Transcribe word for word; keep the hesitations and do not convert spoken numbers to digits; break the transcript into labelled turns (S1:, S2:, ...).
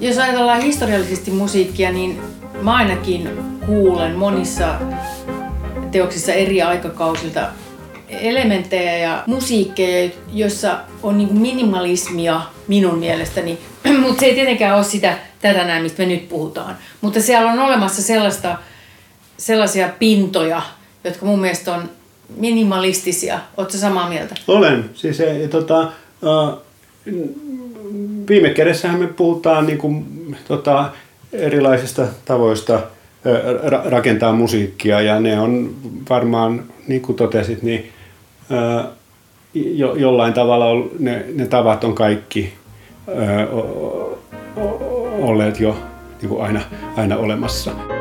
S1: Jos ajatellaan historiallisesti musiikkia, niin mä ainakin kuulen monissa teoksissa eri aikakausilta elementtejä ja musiikkeja, joissa on niin kuin minimalismia minun mielestäni, mutta se ei tietenkään ole sitä tätä näin, mistä me nyt puhutaan. Mutta siellä on olemassa sellaista, sellaisia pintoja, jotka mun mielestä on minimalistisia. Ootko samaa mieltä?
S2: Olen. Siis, e, tota, uh, viime kädessähän me puhutaan niin kuin, tota, erilaisista tavoista ra- rakentaa musiikkia, ja ne on varmaan, niin kuin totesit, niin uh, jo, jollain tavalla ne, ne tavat on kaikki uh, olleet jo niin kuin aina, aina olemassa.